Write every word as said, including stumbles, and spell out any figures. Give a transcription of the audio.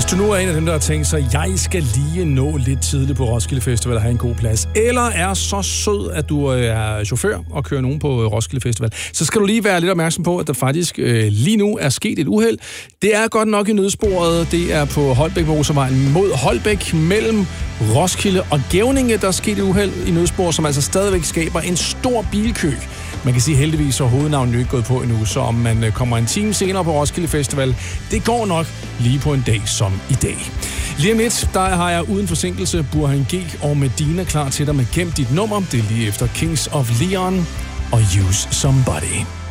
du nu er en af dem, der har tænkt sig, jeg skal lige nå lidt tidligt på Roskilde Festival og have en god plads, eller er så sød, at du er chauffør og kører nogen på Roskilde Festival, så skal du lige være lidt opmærksom på, at der faktisk øh, lige nu er sket et uheld. Det er godt nok i nødsporet. Det er på Holbæk Motorvejen mod Holbæk mellem Roskilde og Gævninge, der er sket et uheld i nødsporet, som altså stadigvæk skaber en stor bilkø. Man kan sige heldigvis, så hovednavnet jo ikke gået på endnu, så om man kommer en time senere på Roskilde Festival, det går nok lige på en dag som i dag. Lige om lidt, der har jeg uden forsinkelse Burhan G og Medina klar til dig med Gem dit nummer. Det er lige efter Kings of Leon og Use Somebody.